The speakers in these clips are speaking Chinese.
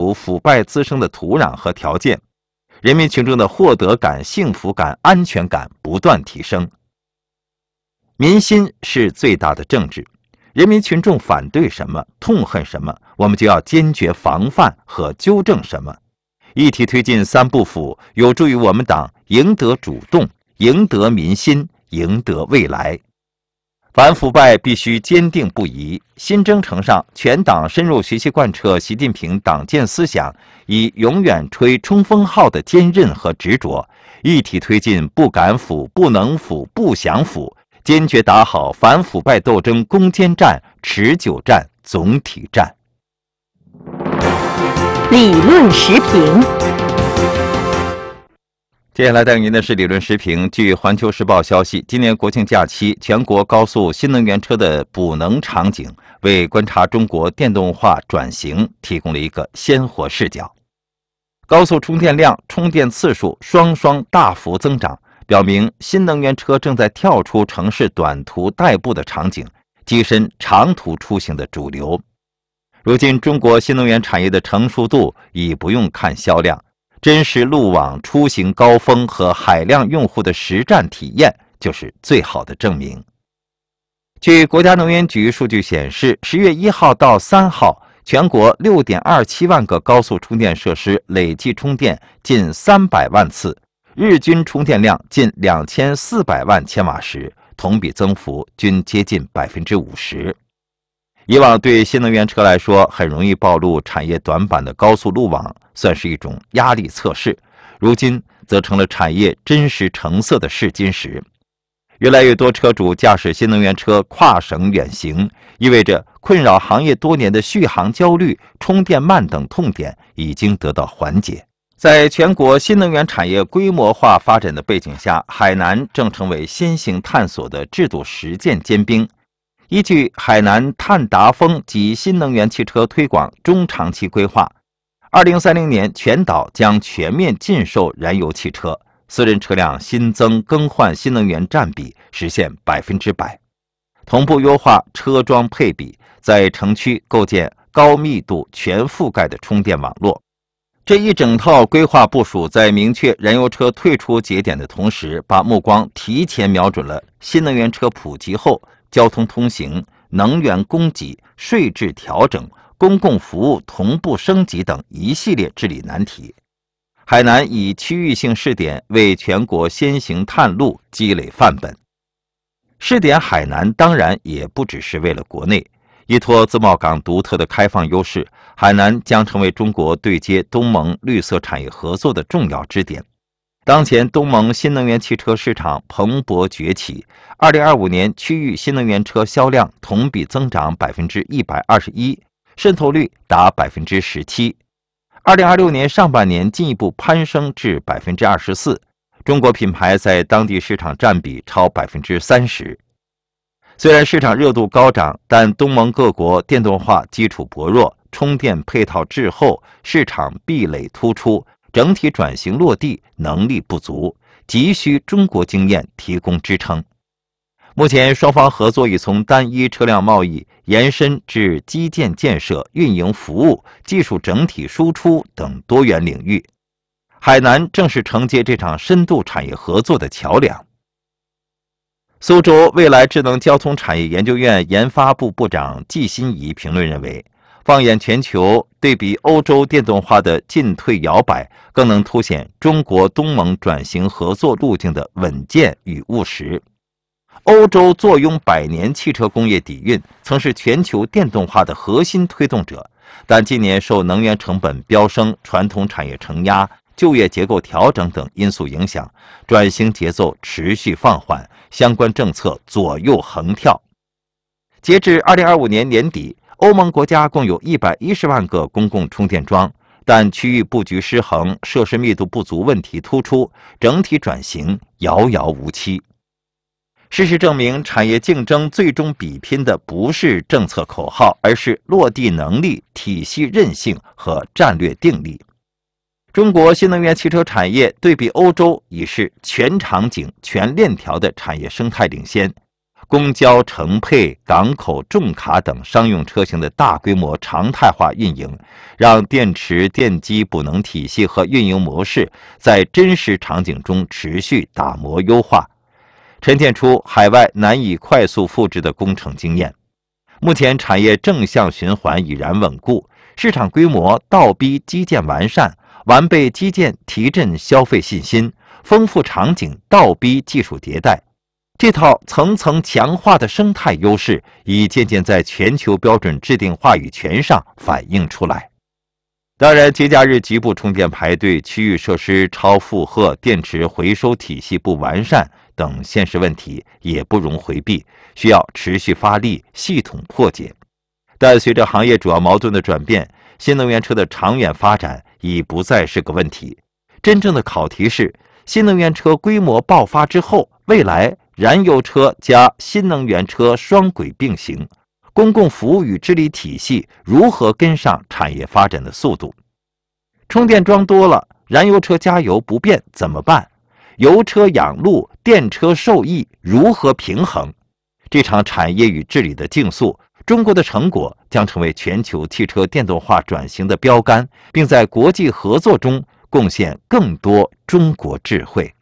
除腐败滋生的土壤和条件，人民群众的获得感、幸福感、安全感不断提升。民心是最大的政治，人民群众反对什么、痛恨什么，我们就要坚决防范和纠正什么。一体推进三不腐，有助于我们党赢得主动，赢得民心，赢得未来。反腐败必须坚定不移，新征程上，全党深入学习贯彻习近平党建思想，以永远吹冲锋号的坚韧和执着，一体推进不敢腐、不能腐、不想腐，坚决打好反腐败斗争攻坚战、持久战、总体战。 理论时评。 接下来带给您的是理论时评。据环球时报消息，今年国庆假期，全国高速新能源车的补能场景为观察中国电动化转型提供了一个鲜活视角。高速充电量、充电次数双大幅增长，表明新能源车正在跳出城市短途代步的场景，跻身长途出行的主流。如今，中国新能源产业的成熟度已不用看销量，真实路网出行高峰和海量用户的实战体验就是最好的证明。据国家能源局数据显示，10月1号到3号，全国6.27万个高速充电设施累计充电近300万次，日均充电量近2400万千瓦时，同比增幅均接近50%。以往对新能源车来说很容易暴露产业短板的高速路网算是一种压力测试，如今则成了产业真实成色的试金石。越来越多车主驾驶新能源车跨省远行，意味着困扰行业多年的续航焦虑、充电慢等痛点已经得到缓解。在全国新能源产业规模化发展的背景下，海南正成为先行探索的制度实践尖兵。依据海南碳达峰及新能源汽车推广中长期规划，2030年全岛将全面禁售燃油汽车，私人车辆新增更换新能源占比实现100%，同步优化车桩配比，在城区构建高密度全覆盖的充电网络。这一整套规划部署在明确燃油车退出节点的同时，把目光提前瞄准了新能源车普及后交通通行、能源供给、税制调整、公共服务同步升级等一系列治理难题。海南以区域性试点为全国先行探路积累范本。试点海南当然也不只是为了国内，依托自贸港独特的开放优势，海南将成为中国对接东盟绿色产业合作的重要支点。当前东盟新能源汽车市场蓬勃崛起，2025年区域新能源车销量同比增长121%，渗透率达17%。2026年上半年进一步攀升至24%，中国品牌在当地市场占比超30%。虽然市场热度高涨，但东盟各国电动化基础薄弱，充电配套滞后，市场壁垒突出，整体转型落地能力不足，急需中国经验提供支撑。目前双方合作已从单一车辆贸易延伸至基建建设、运营服务、技术整体输出等多元领域。海南正是承接这场深度产业合作的桥梁。苏州未来智能交通产业研究院研发部部长季新怡评论认为，放眼全球，对比欧洲电动化的进退摇摆，更能凸显中国东盟转型合作路径的稳健与务实。欧洲坐拥100年汽车工业底蕴，曾是全球电动化的核心推动者，但近年受能源成本飙升、传统产业承压、就业结构调整等因素影响，转型节奏持续放缓，相关政策左右横跳。截至2025年年底，欧盟国家共有110万个公共充电桩，但区域布局失衡、设施密度不足问题突出，整体转型遥遥无期。事实证明，产业竞争最终比拼的不是政策口号，而是落地能力、体系韧性和战略定力。中国新能源汽车产业对比欧洲已是全场景、全链条的产业生态领先， 公交乘配、港口重卡等商用车型的大规模常态化运营，让电池电机补能体系和运营模式在真实场景中持续打磨优化，沉淀出海外难以快速复制的工程经验。目前产业正向循环已然稳固，市场规模倒逼基建完善，完备基建提振消费信心，丰富场景倒逼技术迭代。这套层层强化的生态优势已渐渐在全球标准制定话语权上反映出来。当然，节假日局部充电排队、区域设施超负荷、电池回收体系不完善等现实问题也不容回避，需要持续发力，系统破解。但随着行业主要矛盾的转变，新能源车的长远发展已不再是个问题。真正的考题是，新能源车规模爆发之后，未来燃油车加新能源车双轨并行，公共服务与治理体系如何跟上产业发展的速度？充电桩多了，燃油车加油不便怎么办？油车养路，电车受益，如何平衡？这场产业与治理的竞速，中国的成果将成为全球汽车电动化转型的标杆，并在国际合作中贡献更多中国智慧。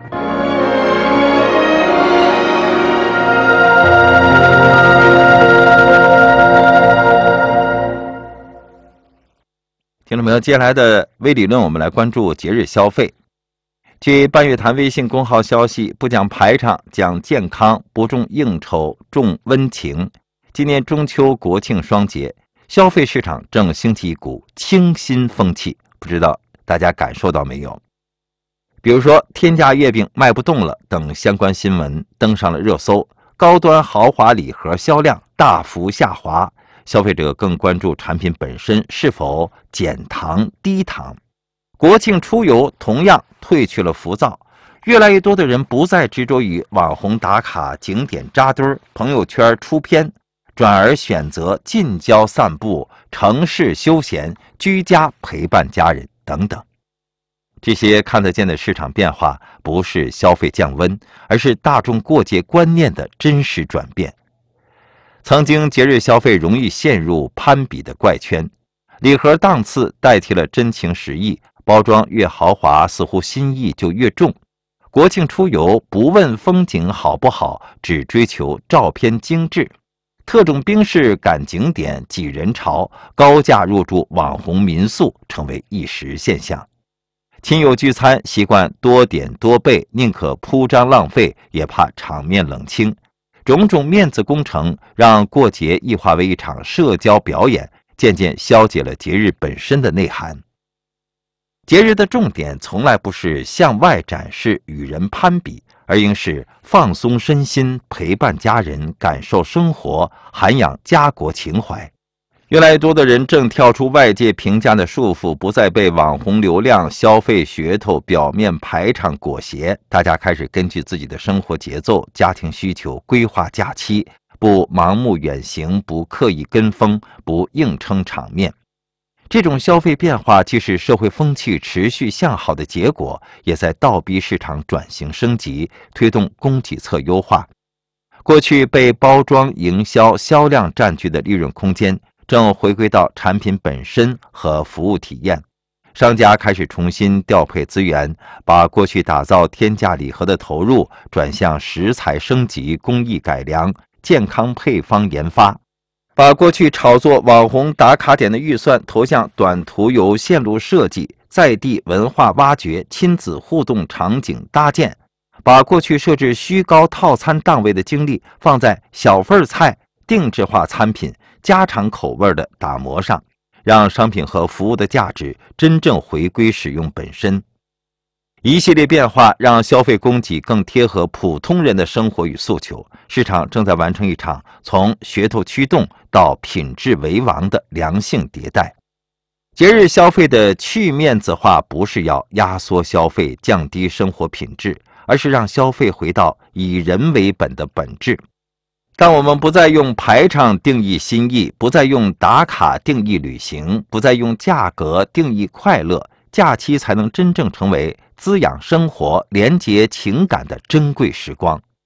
听众朋友，接下来的微理论，我们来关注节日消费。据半月谈微信公号消息，不讲排场，讲健康，不重应酬，重温情。今年中秋国庆双节，消费市场正兴起一股清新风气，不知道大家感受到没有？比如说天价月饼卖不动了等相关新闻登上了热搜，高端豪华礼盒销量大幅下滑，消费者更关注产品本身是否减糖低糖。国庆出游同样褪去了浮躁，越来越多的人不再执着于网红打卡、景点扎堆、朋友圈出片，转而选择近郊散步、城市休闲、居家陪伴家人等等。这些看得见的市场变化，不是消费降温，而是大众过节观念的真实转变。曾经节日消费容易陷入攀比的怪圈，礼盒档次代替了真情实意，包装越豪华，似乎心意就越重。国庆出游不问风景好不好，只追求照片精致。特种兵式赶景点挤人潮，高价入住网红民宿成为一时现象。亲友聚餐习惯多点多备，宁可铺张浪费，也怕场面冷清。种种面子工程让过节异化为一场社交表演，渐渐消解了节日本身的内涵。节日的重点从来不是向外展示、与人攀比，而应是放松身心、陪伴家人、感受生活、涵养家国情怀。越来越多的人正跳出外界评价的束缚，不再被网红流量、消费噱头、表面排场裹挟。大家开始根据自己的生活节奏、家庭需求规划假期，不盲目远行，不刻意跟风，不硬撑场面。这种消费变化既是社会风气持续向好的结果，也在倒逼市场转型升级，推动供给侧优化。过去被包装营销销量占据的利润空间正回归到产品本身和服务体验，商家开始重新调配资源，把过去打造天价礼盒的投入转向食材升级、工艺改良、健康配方研发，把过去炒作网红打卡点的预算投向短途游线路设计、在地文化挖掘、亲子互动场景搭建，把过去设置虚高套餐档位的精力放在小份菜、定制化餐品、家常口味的打磨上，让商品和服务的价值真正回归使用本身。一系列变化让消费供给更贴合普通人的生活与诉求，市场正在完成一场从噱头驱动到品质为王的良性迭代。节日消费的去面子化不是要压缩消费、降低生活品质，而是让消费回到以人为本的本质。当我们不再用排场定义心意，不再用打卡定义旅行，不再用价格定义快乐，假期才能真正成为滋养生活、连结情感的珍贵时光。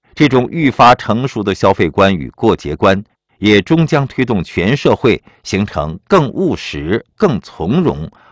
这种愈发成熟的消费观与过节观，也终将推动全社会形成更务实、更从容、